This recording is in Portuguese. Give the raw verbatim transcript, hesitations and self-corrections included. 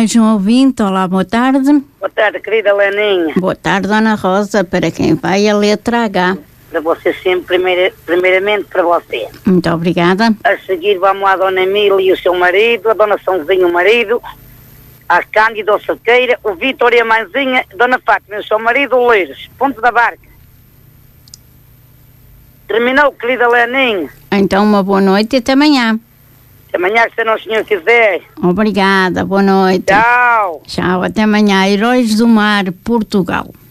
mais um ouvinte. Olá, boa tarde. Boa tarde, querida Leninha. Boa tarde, Dona Rosa. Para quem vai a letra H. Para você sempre, primeira, primeiramente para você. Muito obrigada. A seguir vamos à Dona Emília e o seu marido, a Dona Sãozinha o marido, a Cândida o Cerqueira, o Vítor e a mãezinha, Dona Fátima e o seu marido, o Leiros, Ponte da Barca. Terminou, querida Leninha. Então, uma boa noite e até amanhã. Até amanhã, se não o senhor quiser. Obrigada, boa noite. Tchau. Tchau, até amanhã. Heróis do Mar, Portugal.